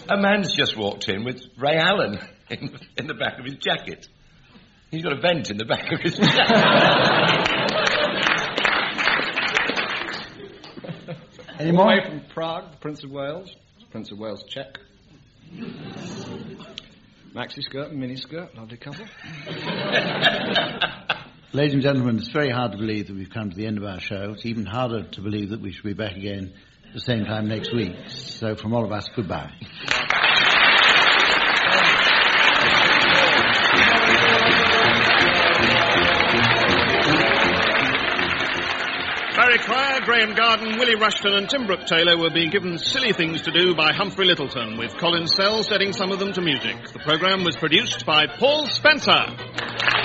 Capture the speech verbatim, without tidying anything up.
A man's just walked in with Ray Allen in, in the back of his jacket. He's got a vent in the back of his jacket. Any more? Away from Prague, Prince of Wales. Prince of Wales, check. Maxi skirt and mini skirt, lovely couple. Ladies and gentlemen, it's very hard to believe that we've come to the end of our show. It's even harder to believe that we should be back again at the same time next week. So from all of us, goodbye. Barry Cryer, Graham Garden, Willie Rushton and Tim Brooke Taylor were being given silly things to do by Humphrey Littleton, with Colin Sell setting some of them to music. The programme was produced by Paul Spencer.